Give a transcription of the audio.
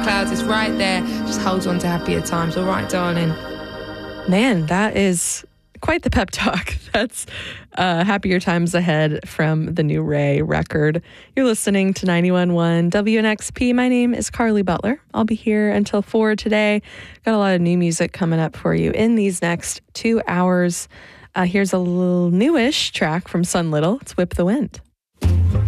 clouds. It's right there. Just hold on to happier times. All right, darling. Man, that is quite the pep talk. That's Happier Times Ahead from the new Ray record. You're listening to 91.1 WNXP. My name is Carly Butler. I'll be here until 4 today. Got a lot of new music coming up for you in these next 2 hours. Here's a little newish track from Sun Little. It's Whip the Wind.